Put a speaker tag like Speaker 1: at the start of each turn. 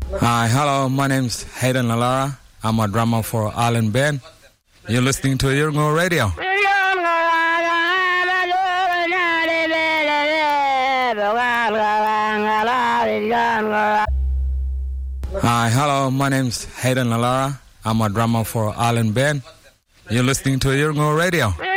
Speaker 1: Hi, hello, my name's Hayden Lalara. I'm a drummer for Island Band. You're listening to Yirngu Radio. Hi, hello, my name's Hayden Lalara. I'm a drummer for Island Band. You're listening to Yirngu Radio.